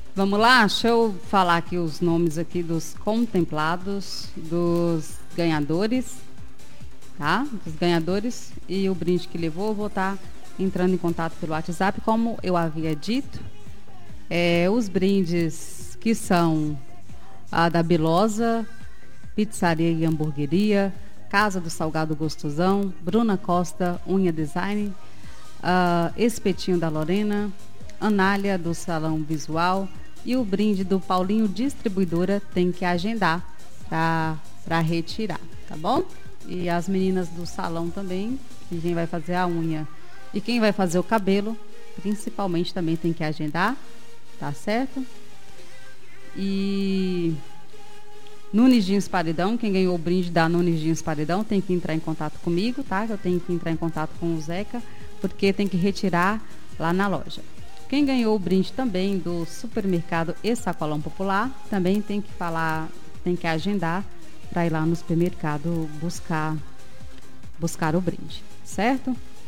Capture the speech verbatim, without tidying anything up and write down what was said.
Vamos lá, deixa eu falar aqui os nomes aqui dos contemplados, dos ganhadores, tá? Dos ganhadores e o brinde que levou, eu vou estar entrando em contato pelo WhatsApp, como eu havia dito. É, os brindes que são a da Bilosa, Pizzaria e Hamburgueria, Casa do Salgado Gostosão, Bruna Costa, Unha Design, uh, Espetinho da Lorena, Anália do Salão Visual e o brinde do Paulinho Distribuidora tem que agendar para retirar, tá bom? E as meninas do salão também, que quem vai fazer a unha e quem vai fazer o cabelo, principalmente também tem que agendar, tá certo? E Nunes Jeans Paredão, quem ganhou o brinde da Nunes Jeans Paredão tem que entrar em contato comigo, tá? Eu tenho que entrar em contato com o Zeca, porque tem que retirar lá na loja. Quem ganhou o brinde também do Supermercado e Sacolão Popular, também tem que falar, tem que agendar para ir lá no supermercado buscar, buscar o brinde, certo?